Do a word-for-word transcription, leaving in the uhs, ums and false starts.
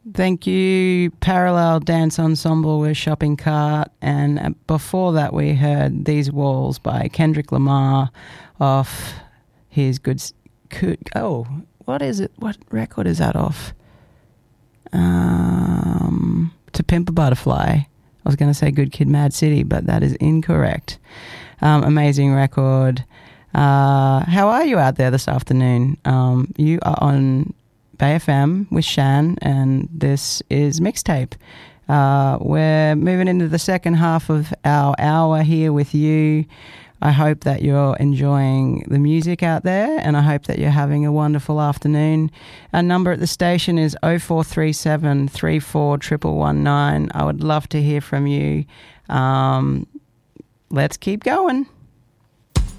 Thank you, Parallel Dance Ensemble with Shopping Cart. And before that, we heard These Walls by Kendrick Lamar off his good... good oh, what is it? What record is that off? Um, To Pimp a Butterfly. I was going to say Good Kid, Mad City, but that is incorrect. Um, amazing record. Uh, how are you out there this afternoon? Um, you are on Bay F M with Shan, and this is Mixtape. Uh, we're moving into the second half of our hour here with you. I hope that you're enjoying the music out there, and I hope that you're having a wonderful afternoon. Our number at the station is oh four three seven, three four one one one nine. I would love to hear from you. Um, let's keep going.